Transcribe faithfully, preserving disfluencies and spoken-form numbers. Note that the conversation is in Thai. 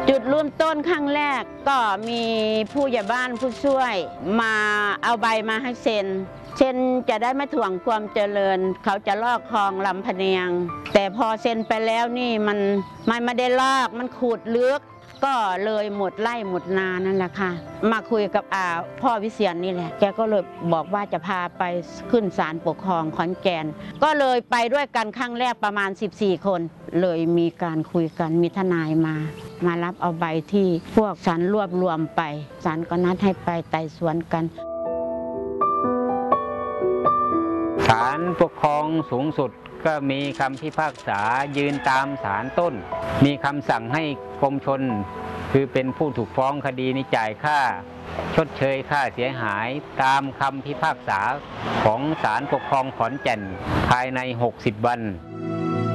จุดเริ่มต้นครั้งแรกก็มีผู้ใหญ่บ้านผู้ช่วยมาเอาใบมาให้เซ็นเซ็นจะได้ไม่ถ่วงความเจริญเขาจะลอกคลองลำพะเนียงแต่พอเซ็นไปแล้วนี่มันมันไม่ได้ลอกมันขูดลึกก็เลยหมดไร่หมดนานั่นแหละค่ะมาคุยกับอาพ่อวิเชียรนี่แหละแกก็เลยบอกว่าจะพาไปขึ้นศาลปกครองขอนแก่นก็เลยไปด้วยกันครั้งแรกประมาณสิบสี่คนเลยมีการคุยกันมีทนายมามารับเอาใบที่พวกศาลรวบรวมไปศาลก็นัดให้ไปไต่สวนกันศาลปกครองสูงสุดก็มีคำพิพากษายืนตามศาลต้นมีคำสั่งให้กรมชลคือเป็นผู้ถูกฟ้องคดีนี้จ่ายค่าชดเชยค่าเสียหายตามคำพิพากษาของศาลปกครองขอนแก่นภายในหกสิบวัน